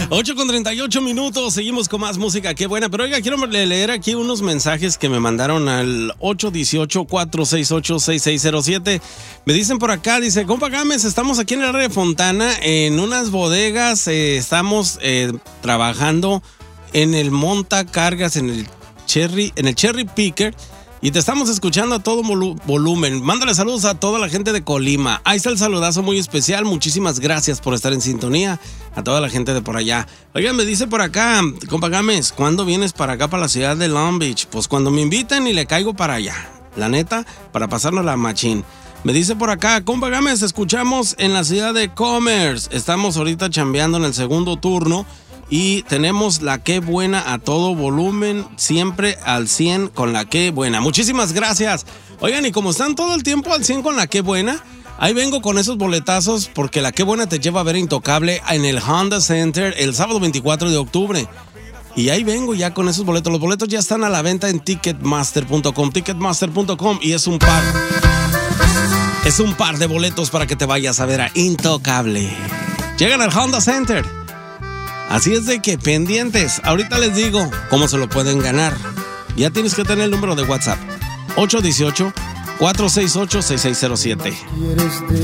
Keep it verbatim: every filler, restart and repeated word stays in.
ocho con treinta y ocho minutos, seguimos con más música, qué buena. Pero oiga, quiero leer aquí unos mensajes que me mandaron al ocho uno ocho, cuatro seis ocho, seis seis cero siete. Me dicen por acá, dice, compa Gámez, estamos aquí en el área de Fontana, en unas bodegas, eh, estamos eh, trabajando en el montacargas, en el Cherry, en el Cherry Picker. Y te estamos escuchando a todo volu- volumen. Mándale saludos a toda la gente de Colima. Ahí está el saludazo muy especial. Muchísimas gracias por estar en sintonía. A toda la gente de por allá. Oigan, me dice por acá, compa Gámez, ¿cuándo vienes para acá, para la ciudad de Long Beach? Pues cuando me inviten y le caigo para allá. La neta, para pasarnos la machín. Me dice por acá, compa Gámez, escuchamos en la ciudad de Commerce. Estamos ahorita chambeando en el segundo turno. Y tenemos la que buena a todo volumen, siempre al cien con la que buena. Muchísimas gracias. Oigan, y como están todo el tiempo al cien con la que buena, ahí vengo con esos boletazos porque la que buena te lleva a ver Intocable en el Honda Center el sábado veinticuatro de octubre. Y ahí vengo ya con esos boletos. Los boletos ya están a la venta en ticketmaster punto com, ticketmaster punto com, y es un par. Es un par de boletos para que te vayas a ver a Intocable. Llegan al Honda Center. Así es de que pendientes, ahorita les digo cómo se lo pueden ganar. Ya tienes que tener el número de WhatsApp, ocho uno ocho, cuatro seis ocho, seis seis cero siete.